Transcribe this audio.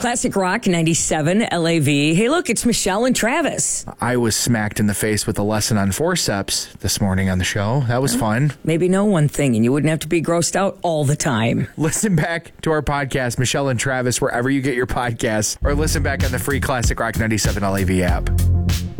Classic Rock 97 LAV. Hey, look, it's Michelle and Travis. I was smacked in the face with a lesson on forceps this morning on the show. That was fun. Maybe know one thing and you wouldn't have to be grossed out all the time. Listen back to our podcast, Michelle and Travis, wherever you get your podcasts, or listen back on the free Classic Rock 97 LAV app.